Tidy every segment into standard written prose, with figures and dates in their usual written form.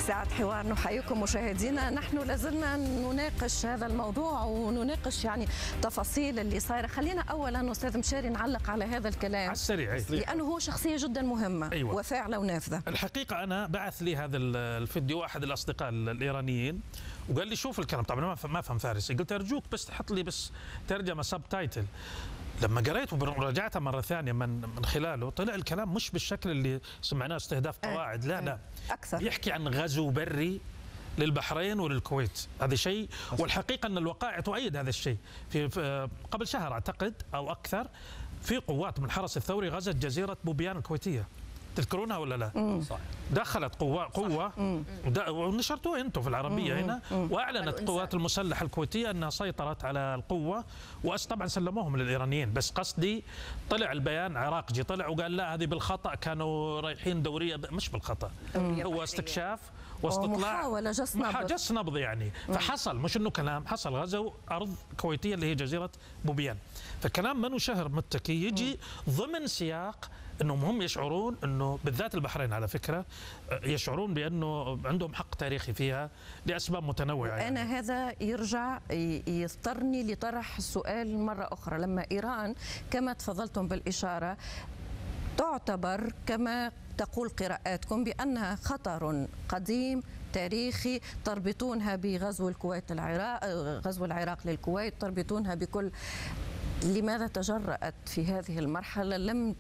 ساعة حوار نحييكم مشاهدينا. نحن لازلنا نناقش هذا الموضوع ونناقش يعني تفاصيل اللي صايرة. خلينا أولا أستاذ مشاري نعلق على هذا الكلام على السريع لأنه هو شخصية جدا مهمة. أيوة. وفاعلة ونافذة. الحقيقة أنا بعث لي هذا الفيديو أحد الأصدقاء الإيرانيين وقال لي شوف الكلام، طبعا ما فهم فارسي، قلت أرجوك بس تحط لي بس ترجمة سب تايتل. لما قريت وراجعتها مرة ثانية من خلاله طلع الكلام مش بالشكل اللي سمعناه استهداف قواعد، لا أكثر يحكي عن غزو بري للبحرين وللكويت. هذا شيء، والحقيقة أن الوقائع تؤيد هذا الشيء. في قبل شهر أعتقد أو أكثر في قوات من الحرس الثوري غزت جزيرة بوبيان الكويتية، تذكرونها ولا لا؟ صح. دخلت قوة ونشرتوها انتم في العربية هنا، واعلنت القوات المسلحة الكويتية انها سيطرت على القوة، طبعا سلموهم للايرانيين، بس قصدي طلع البيان عراقجي طلع وقال لا هذه بالخطأ، كانوا رايحين دورية مش بالخطأ، هو استكشاف واستطلاع محاولة جس نبض يعني. فحصل مش انه كلام، حصل غزو ارض كويتية اللي هي جزيرة بوبيان. فكلام منو شهر متكي يجي ضمن سياق انهم هم يشعرون انه بالذات البحرين على فكره يشعرون بانه عندهم حق تاريخي فيها لاسباب متنوعه يعني. انا هذا يرجع يضطرني لطرح السؤال مره اخرى. لما ايران كما تفضلتم بالاشاره تعتبر كما تقول قراءاتكم بانها خطر قديم تاريخي، تربطونها بغزو الكويت العراق، غزو العراق للكويت، تربطونها بكل، لماذا تجرأت في هذه المرحله؟ لم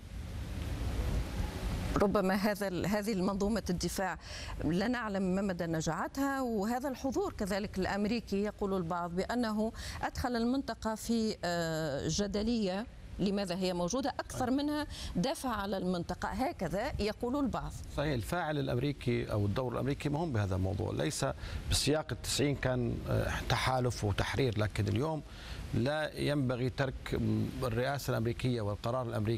ربما هذه المنظومة الدفاع لا نعلم ما مدى نجاعتها، وهذا الحضور كذلك الأمريكي يقول البعض بأنه أدخل المنطقة في جدلية لماذا هي موجودة أكثر منها دافع على المنطقة، هكذا يقول البعض. صحيح، الفاعل الأمريكي أو الدور الأمريكي مهم بهذا الموضوع، ليس بسياق ال90 كان تحالف وتحرير، لكن اليوم لا ينبغي ترك الرئاسة الأمريكية والقرار الأمريكي